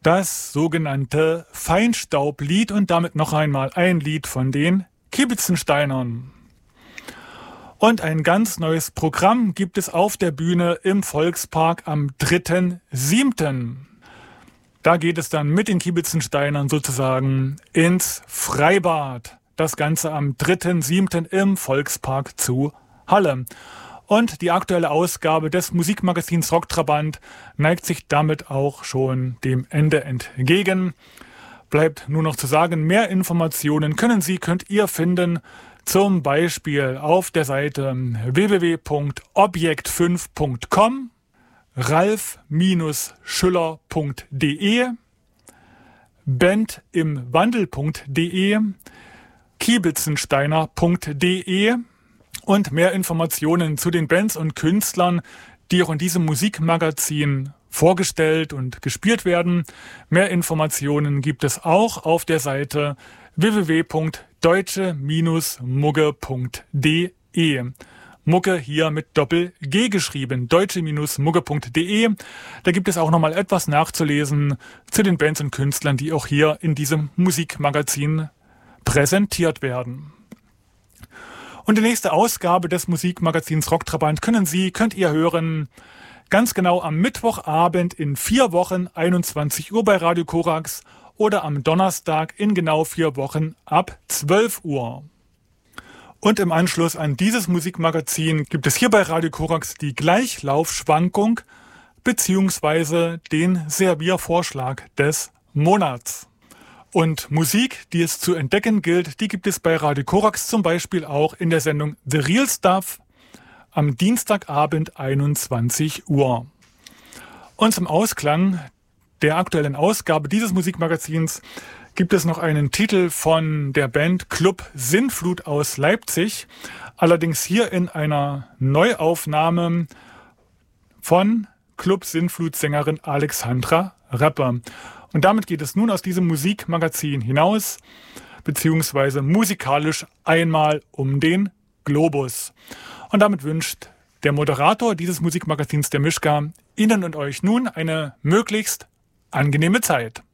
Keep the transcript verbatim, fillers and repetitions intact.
Das sogenannte Feinstaublied und damit noch einmal ein Lied von den Kibitzensteinern. Und ein ganz neues Programm gibt es auf der Bühne im Volkspark am dritten siebten Da geht es dann mit den Kibitzensteinern sozusagen ins Freibad. Das Ganze am dritten siebten im Volkspark zu Halle. Und die aktuelle Ausgabe des Musikmagazins Rocktrabant neigt sich damit auch schon dem Ende entgegen. Bleibt nur noch zu sagen, mehr Informationen können Sie, könnt ihr finden, zum Beispiel auf der Seite w w w punkt objekt fünf punkt com, ralf schüller punkt de, bandimwandel punkt de, kibitzensteiner punkt de und mehr Informationen zu den Bands und Künstlern, die auch in diesem Musikmagazin vorgestellt und gespielt werden. Mehr Informationen gibt es auch auf der Seite w w w punkt deutsche mugge punkt de. Mugge hier mit Doppel-G geschrieben, deutsche mugge punkt de. Da gibt es auch nochmal etwas nachzulesen zu den Bands und Künstlern, die auch hier in diesem Musikmagazin präsentiert werden. Und die nächste Ausgabe des Musikmagazins Rocktrabant können Sie, könnt ihr hören, ganz genau am Mittwochabend in vier Wochen, einundzwanzig Uhr bei Radio Korax oder am Donnerstag in genau vier Wochen ab zwölf Uhr. Und im Anschluss an dieses Musikmagazin gibt es hier bei Radio Korax die Gleichlaufschwankung bzw. den Serviervorschlag des Monats. Und Musik, die es zu entdecken gilt, die gibt es bei Radio Korax zum Beispiel auch in der Sendung The Real Stuff am Dienstagabend einundzwanzig Uhr. Und zum Ausklang der aktuellen Ausgabe dieses Musikmagazins gibt es noch einen Titel von der Band Club Sinnflut aus Leipzig, allerdings hier in einer Neuaufnahme von Club Sinnflut-Sängerin Alexandra Rapper. Und damit geht es nun aus diesem Musikmagazin hinaus, beziehungsweise musikalisch einmal um den Globus. Und damit wünscht der Moderator dieses Musikmagazins, der Mischka, Ihnen und euch nun eine möglichst angenehme Zeit.